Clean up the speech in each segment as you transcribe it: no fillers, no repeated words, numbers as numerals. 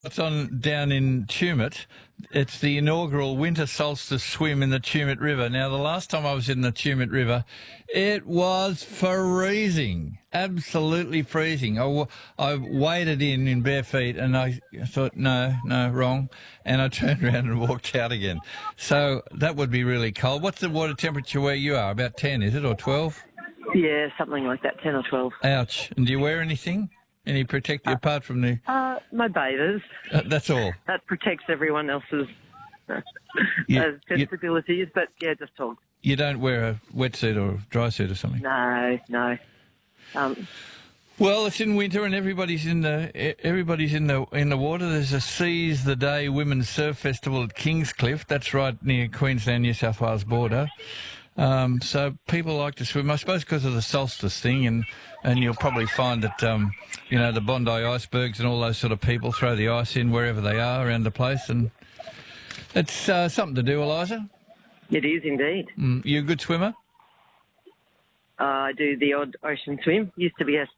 It's on down in Tumut. It's the inaugural winter solstice swim in the Tumut River. Now, the last time I was in the Tumut River, it was freezing, absolutely freezing. I waded in bare feet and I thought, no, wrong. And I turned around and walked out again. So that would be really cold. What's the water temperature where you are? About 10, is it, or 12? Yeah, something like that, 10 or 12. Ouch. And do you wear anything? Any protective apart from the... My bathers. That's all. That protects everyone else's sensibilities, but yeah, just talk. You don't wear a wetsuit or dry suit or something? No. Well, it's in winter and everybody's in the water. There's a Seize the Day Women's Surf Festival at Kingscliff. That's right near Queensland, New South Wales border. So people like to swim, I suppose, because of the solstice thing, and you'll probably find that, the Bondi icebergs and all those sort of people throw the ice in wherever they are around the place, and it's something to do, Eliza. It is indeed. You a good swimmer? I do the odd ocean swim. Used to be a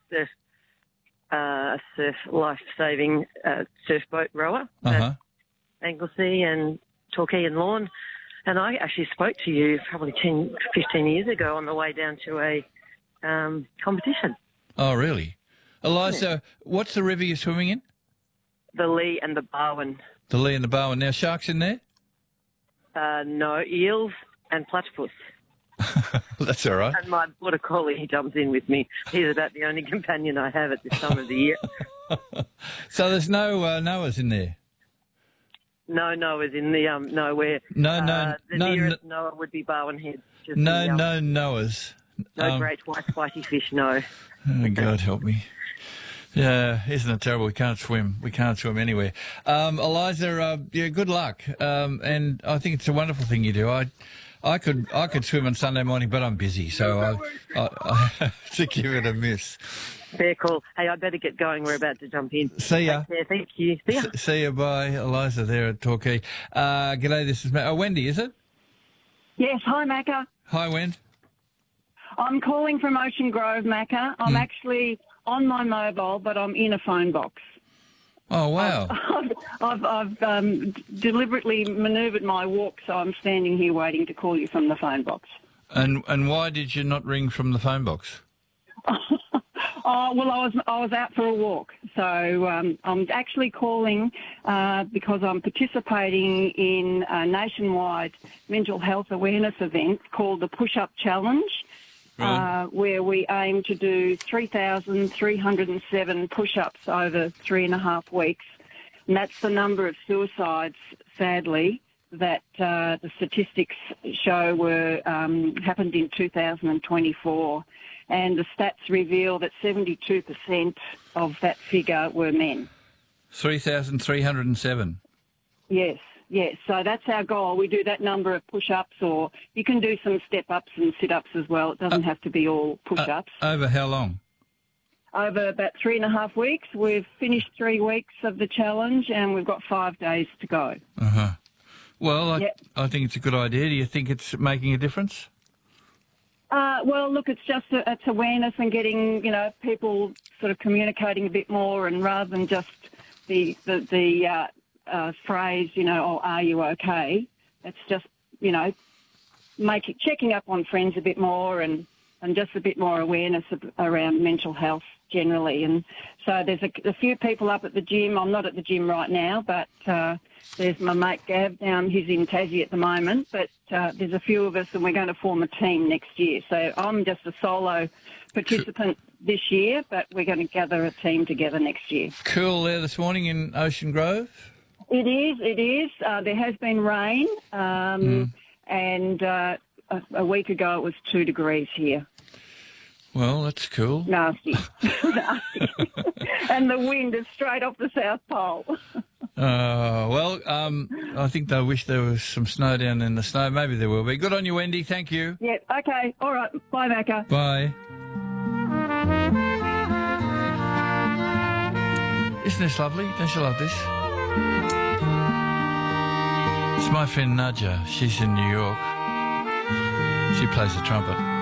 surf life-saving surf boat rower at Anglesea and Torquay and Lorne. And I actually spoke to you probably 10, 15 years ago on the way down to a competition. Oh, really? Eliza, what's the river you're swimming in? The Lee and the Barwon. The Lee and the Barwon. Now, sharks in there? No, eels and platypus. That's all right. And my border collie, he jumps in with me. He's about the only companion I have at this time of the year. So there's no Noahs in there? No Noahs in the nowhere. The nearest Noah would be Barwon Head. No Noahs. No great white spicy fish, no. Oh, God help me. Yeah, isn't it terrible? We can't swim. We can't swim anywhere. Eliza, good luck. And I think it's a wonderful thing you do. I could swim on Sunday morning, but I'm busy, so I have to give it a miss. Fair call. Hey, I better get going. We're about to jump in. See ya. Thank you. See ya. See ya. Bye. Eliza there at Torquay. G'day, this is Wendy, is it? Yes. Hi, Macca. Hi, Wendy. I'm calling from Ocean Grove, Macca. I'm actually on my mobile, but I'm in a phone box. Oh, wow. I've deliberately manoeuvred my walk, so I'm standing here waiting to call you from the phone box. And why did you not ring from the phone box? Well, I was out for a walk, so I'm actually calling because I'm participating in a nationwide mental health awareness event called the Push Up Challenge, where we aim to do 3,307 push-ups over 3.5 weeks, and that's the number of suicides, sadly, that the statistics show were happened in 2024. And the stats reveal that 72% of that figure were men. 3,307? Yes. So that's our goal. We do that number of push-ups, or you can do some step-ups and sit-ups as well. It doesn't have to be all push-ups. Over how long? Over about 3.5 weeks. We've finished 3 weeks of the challenge, and we've got 5 days to go. Well, I think it's a good idea. Do you think it's making a difference? Well, look, it's just it's awareness and getting, people sort of communicating a bit more, and rather than just the phrase, oh, are you okay? It's just, checking up on friends a bit more and just a bit more awareness around mental health generally. And so there's a few people up at the gym. I'm not at the gym right now, but there's my mate Gav down. He's in Tassie at the moment, but there's a few of us, and we're going to form a team next year. So I'm just a solo participant this year, but we're going to gather a team together next year. Cool there this morning in Ocean Grove? It is. There has been rain, and a week ago it was 2 degrees here. Well, that's cool. Nasty. And the wind is straight off the South Pole. I think they wish there was some snow down in the snow. Maybe there will be. Good on you, Wendy. Thank you. Yeah, okay. All right. Bye, Macca. Bye. Isn't this lovely? Don't you love this? It's my friend Nadja. She's in New York. She plays the trumpet.